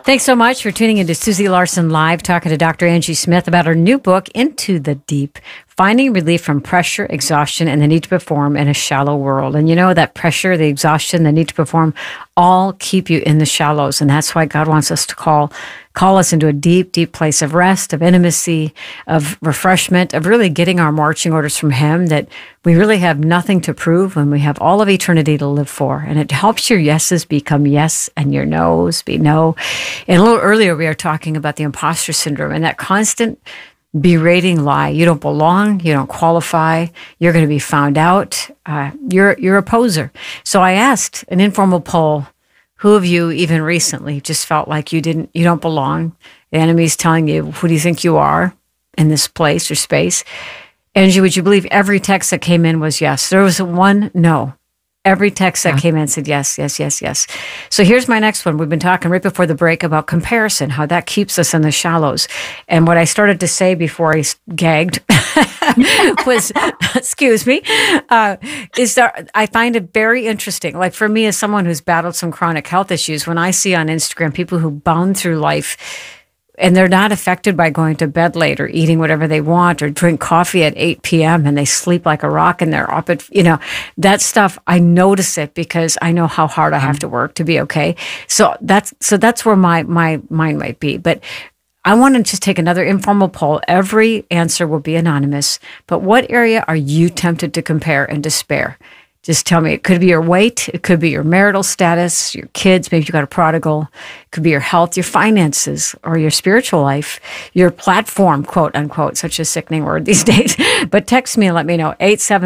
Thanks so much for tuning into Susie Larson Live, talking to Dr. Angie Smith about her new book, Into the Deep, Finding Relief from Pressure, Exhaustion, and the Need to Perform in a Shallow World. And you know that pressure, the exhaustion, the need to perform all keep you in the shallows. And that's why God wants us to call us into a deep, deep place of rest, of intimacy, of refreshment, of really getting our marching orders from Him, that we really have nothing to prove when we have all of eternity to live for. And it helps your yeses become yes and your no's be no. And a little earlier, we were talking about the imposter syndrome and that constant berating lie. You don't belong. You don't qualify. You're going to be found out. You're a poser. So I asked an informal poll, who of you even recently just felt like you don't belong? The enemy's telling you, who do you think you are in this place or space? Angie, would you believe every text that came in was yes? There was one no. Every text that came in said yes, yes, yes, yes. So here's my next one. We've been talking right before the break about comparison, how that keeps us in the shallows. And what I started to say before I gagged was, excuse me, is that I find it very interesting. Like for me, as someone who's battled some chronic health issues, when I see on Instagram people who bound through life and they're not affected by going to bed late or eating whatever they want or drink coffee at 8 p.m. and they sleep like a rock and they're up at, that stuff, I notice it because I know how hard I have to work to be okay. So that's where my mind might be. But I want to just take another informal poll. Every answer will be anonymous. But what area are you tempted to compare and despair? Just tell me. It could be your weight. It could be your marital status, your kids. Maybe you got a prodigal. It could be your health, your finances, or your spiritual life, your platform, quote unquote, such a sickening word these days. But text me and let me know,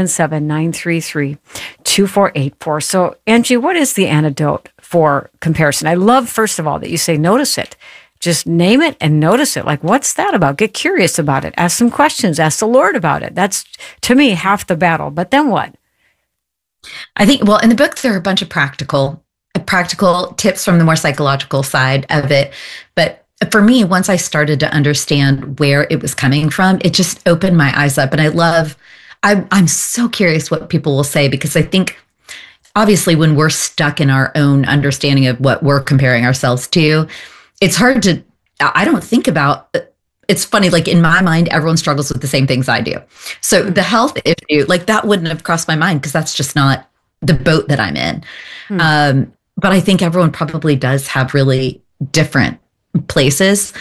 877-933-2484. So Angie, what is the antidote for comparison? I love, first of all, that you say notice it. Just name it and notice it. Like, what's that about? Get curious about it. Ask some questions. Ask the Lord about it. That's, to me, half the battle. But then what? I think, well, in the book, there are a bunch of practical tips from the more psychological side of it. But for me, once I started to understand where it was coming from, it just opened my eyes up. And I'm so curious what people will say, because I think obviously when we're stuck in our own understanding of what we're comparing ourselves to, it's hard to, I don't think about. It's funny, like in my mind, everyone struggles with the same things I do. So the health issue, like that wouldn't have crossed my mind because that's just not the boat that I'm in. But I think everyone probably does have really different places.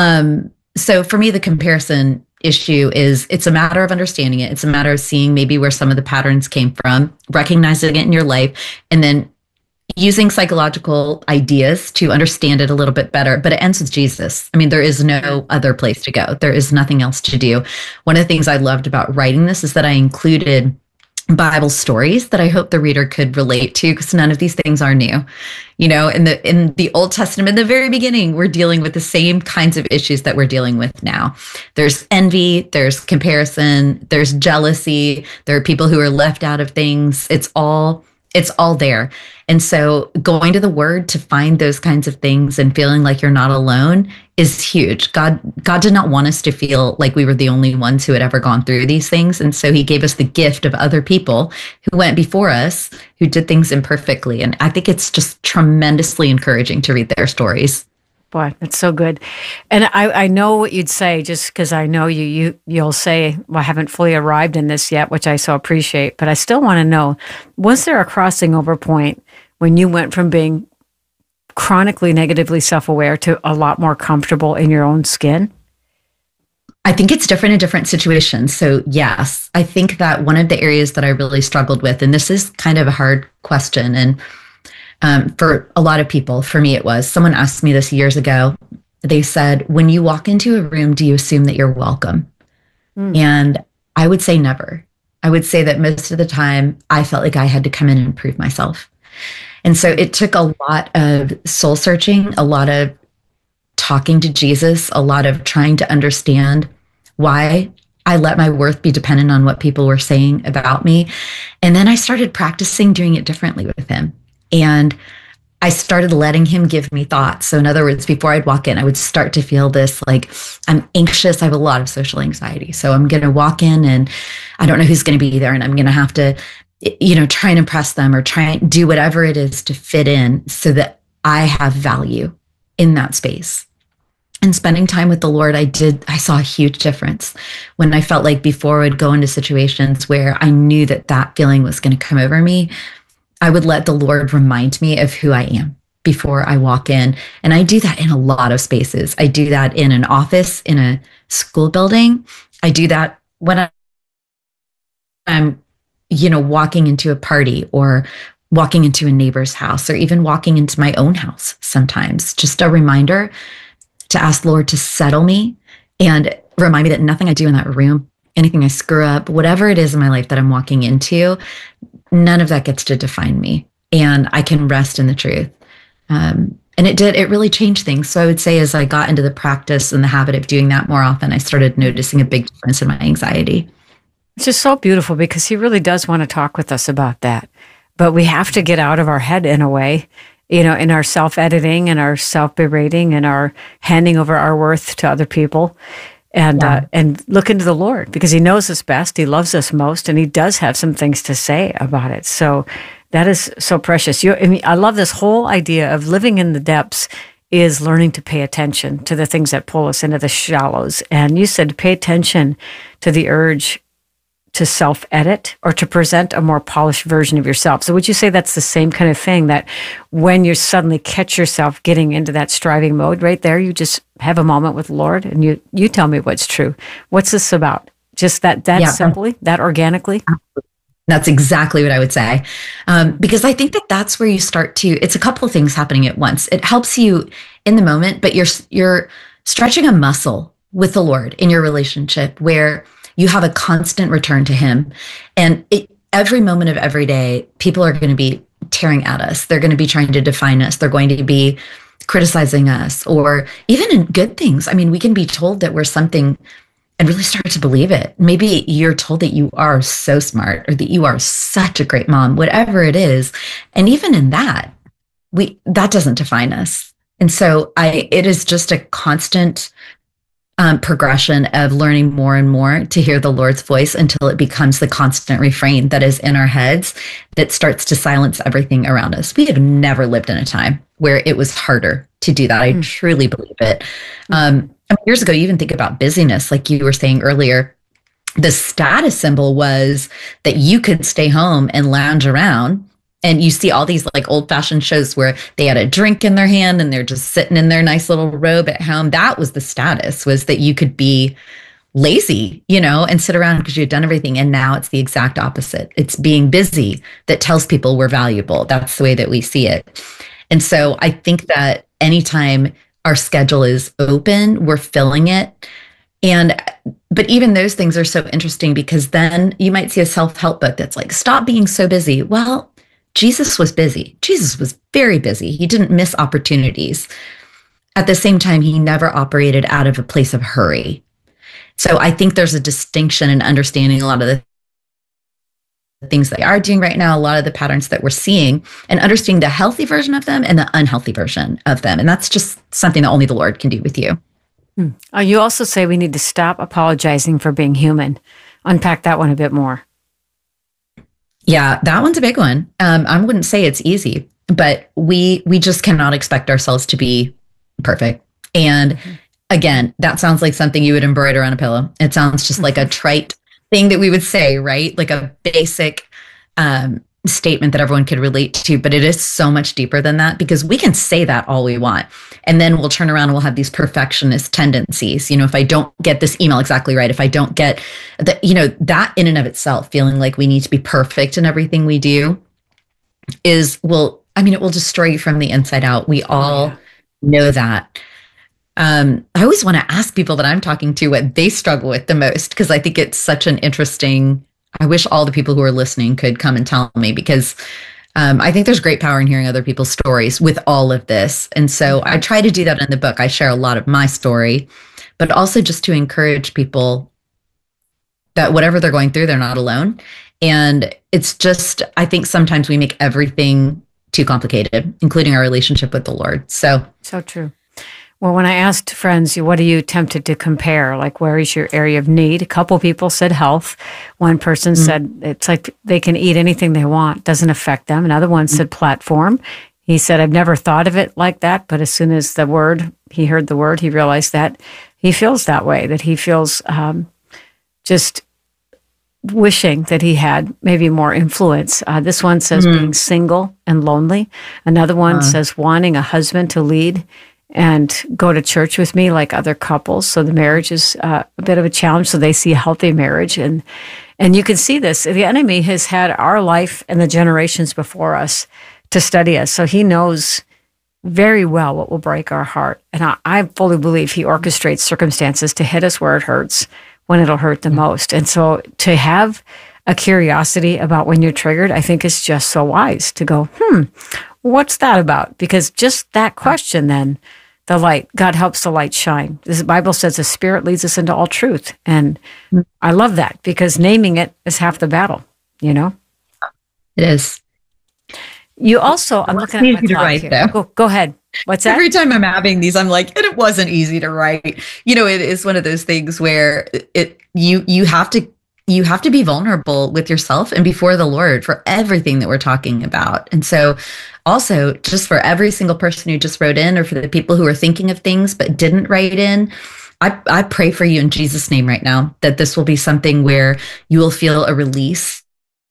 So for me, the comparison issue is, it's a matter of understanding it. It's a matter of seeing maybe where some of the patterns came from, recognizing it in your life, and then using psychological ideas to understand it a little bit better. But it ends with Jesus. I mean, there is no other place to go. There is nothing else to do. One of the things I loved about writing this is that I included Bible stories that I hope the reader could relate to, because none of these things are new. In the Old Testament, in the very beginning, we're dealing with the same kinds of issues that we're dealing with now. There's envy, there's comparison, there's jealousy, there are people who are left out of things. It's all there. And so going to the Word to find those kinds of things and feeling like you're not alone is huge. God did not want us to feel like we were the only ones who had ever gone through these things. And so He gave us the gift of other people who went before us, who did things imperfectly. And I think it's just tremendously encouraging to read their stories. Boy, that's so good. And I know what you'd say, just because I know you'll say, well, I haven't fully arrived in this yet, which I so appreciate. But I still want to know, was there a crossing over point when you went from being chronically negatively self-aware to a lot more comfortable in your own skin? I think it's different in different situations. So yes, I think that one of the areas that I really struggled with, and this is kind of a hard question, and for a lot of people, for me it was, someone asked me this years ago. They said, when you walk into a room, do you assume that you're welcome? And I would say never. I would say that most of the time I felt like I had to come in and prove myself. And so it took a lot of soul searching, a lot of talking to Jesus, a lot of trying to understand why I let my worth be dependent on what people were saying about me. And then I started practicing doing it differently with Him. And I started letting Him give me thoughts. So in other words, before I'd walk in, I would start to feel this, like, I'm anxious. I have a lot of social anxiety. So I'm going to walk in and I don't know who's going to be there. And I'm going to have to, try and impress them or try and do whatever it is to fit in so that I have value in that space. And spending time with the Lord, I saw a huge difference when I felt like before I would go into situations where I knew that that feeling was going to come over me. I would let the Lord remind me of who I am before I walk in. And I do that in a lot of spaces. I do that in an office, in a school building. I do that when I'm, walking into a party or walking into a neighbor's house or even walking into my own house sometimes. Just a reminder to ask the Lord to settle me and remind me that nothing I do in that room, anything I screw up, whatever it is in my life that I'm walking into, none of that gets to define me. And I can rest in the truth. And it really changed things. So I would say as I got into the practice and the habit of doing that more often, I started noticing a big difference in my anxiety. It's just so beautiful because he really does want to talk with us about that. But we have to get out of our head in a way, in our self-editing and our self-berating and our handing over our worth to other people and look into the Lord because he knows us best. He loves us most, and he does have some things to say about it. So that is so precious. I love this whole idea of living in the depths is learning to pay attention to the things that pull us into the shallows. And you said pay attention to the urge to self-edit or to present a more polished version of yourself. So would you say that's the same kind of thing, that when you suddenly catch yourself getting into that striving mode right there, you just have a moment with the Lord and you tell me what's true. What's this about? Just that simply, that organically? That's exactly what I would say. Because I think that's where you start to, it's a couple of things happening at once. It helps you in the moment, but you're stretching a muscle with the Lord in your relationship where you have a constant return to him. And every moment of every day, people are going to be tearing at us. They're going to be trying to define us. They're going to be criticizing us, or even in good things. I mean, we can be told that we're something and really start to believe it. Maybe you're told that you are so smart or that you are such a great mom, whatever it is. And even in that, that doesn't define us. And so it is just a constant progression of learning more and more to hear the Lord's voice until it becomes the constant refrain that is in our heads that starts to silence everything around us. We have never lived in a time where it was harder to do that. I truly believe it. Years ago, you even think about busyness, like you were saying earlier, the status symbol was that you could stay home and lounge around. And you see all these like old fashioned shows where they had a drink in their hand and they're just sitting in their nice little robe at home. That was the status, was that you could be lazy, and sit around because you had done everything. And now it's the exact opposite. It's being busy that tells people we're valuable. That's the way that we see it. And so I think that anytime our schedule is open, we're filling it. But even those things are so interesting because then you might see a self-help book that's like, stop being so busy. Well, Jesus was busy. Jesus was very busy. He didn't miss opportunities. At the same time, he never operated out of a place of hurry. So I think there's a distinction in understanding a lot of the things that we are doing right now, a lot of the patterns that we're seeing, and understanding the healthy version of them and the unhealthy version of them. And that's just something that only the Lord can do with you. You also say we need to stop apologizing for being human. Unpack that one a bit more. Yeah, that one's a big one. I wouldn't say it's easy, but we just cannot expect ourselves to be perfect. And again, that sounds like something you would embroider on a pillow. It sounds just like a trite thing that we would say, right? Like a basic statement that everyone could relate to, but it is so much deeper than that because we can say that all we want. And then we'll turn around and we'll have these perfectionist tendencies. If I don't get this email exactly right, if I don't get that, that in and of itself, feeling like we need to be perfect in everything we do it will destroy you from the inside out. We all know that. I always want to ask people that I'm talking to what they struggle with the most, because I think it's such an interesting, I wish all the people who are listening could come and tell me, because I think there's great power in hearing other people's stories with all of this. And so I try to do that in the book. I share a lot of my story, but also just to encourage people that whatever they're going through, they're not alone. And it's just, I think sometimes we make everything too complicated, including our relationship with the Lord. So true. Well, when I asked friends, what are you tempted to compare? Like, where is your area of need? A couple people said health. One person said it's like they can eat anything they want, doesn't affect them. Another one said platform. He said, I've never thought of it like that, but as soon as he heard the word, he realized that he feels that way, that he feels just wishing that he had maybe more influence. This one says being single and lonely. Another one says wanting a husband to lead and go to church with me like other couples. So the marriage is a bit of a challenge. So they see a healthy marriage. And you can see this. The enemy has had our life and the generations before us to study us. So he knows very well what will break our heart. And I fully believe he orchestrates circumstances to hit us where it hurts, when it'll hurt the most. And so to have a curiosity about when you're triggered, I think is just so wise to go, what's that about? Because just that question, then God helps the light shine. The Bible says the Spirit leads us into all truth. And I love that, because naming it is half the battle, you know? It is. You also, I'm looking at my clock here. Go ahead. What's that? Every time I'm having these, I'm like, and it wasn't easy to write. You know, it is one of those things where you have to be vulnerable with yourself and before the Lord for everything that we're talking about. And so also, just for every single person who just wrote in, or for the people who are thinking of things but didn't write in, I pray for you in Jesus' name right now, that this will be something where you will feel a release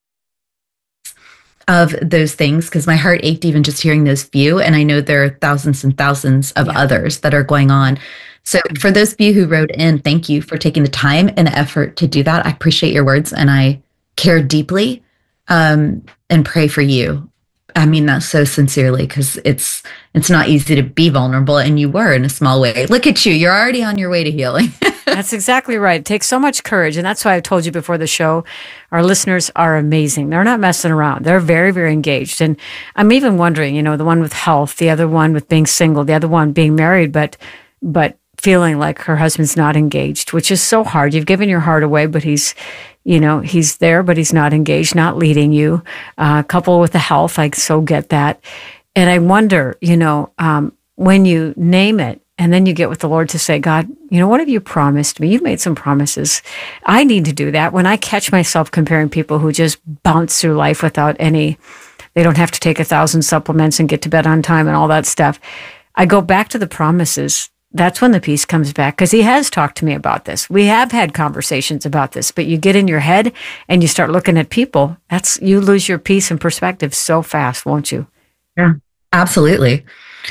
of those things, because my heart ached even just hearing those few. And I know there are thousands and thousands of others that are going on. So for those of you who wrote in, thank you for taking the time and effort to do that. I appreciate your words, and I care deeply and pray for you. I mean that so sincerely, because it's not easy to be vulnerable, and you were in a small way. Look at you. You're already on your way to healing. That's exactly right. It takes so much courage. And that's why I told you before the show, our listeners are amazing. They're not messing around. They're very, very engaged. And I'm even wondering, you know, the one with health, the other one with being single, the other one being married, but feeling like her husband's not engaged, which is so hard. You've given your heart away, but he's there, but he's not engaged, not leading you. Couple with the health, I so get that. And I wonder, you know, when you name it, and then you get with the Lord to say, God, you know, what have you promised me? You've made some promises. I need to do that. When I catch myself comparing people who just bounce through life without they don't have to take 1,000 supplements and get to bed on time and all that stuff. I go back to the promises. That's when the peace comes back, because he has talked to me about this. We have had conversations about this, but you get in your head and you start looking at people. You lose your peace and perspective so fast, won't you? Yeah, absolutely.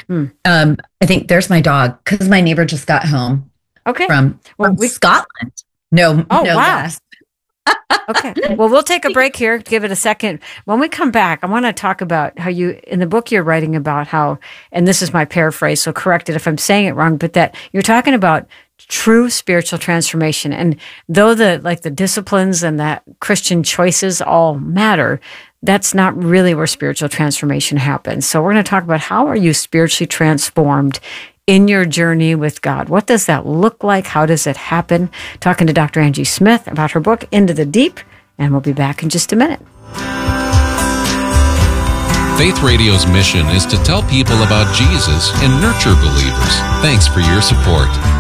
I think there's my dog, because my neighbor just got home. Okay. From Scotland. No. Oh, no wow. less. Okay. Well, we'll take a break here. Give it a second. When we come back, I want to talk about how in the book you're writing about how, and this is my paraphrase, so correct it if I'm saying it wrong, but that you're talking about true spiritual transformation. And though the disciplines and the Christian choices all matter, that's not really where spiritual transformation happens. So we're going to talk about how are you spiritually transformed in your journey with God? What does that look like? How does it happen? Talking to Dr. Angie Smith about her book, Into the Deep, and we'll be back in just a minute. Faith Radio's mission is to tell people about Jesus and nurture believers. Thanks for your support.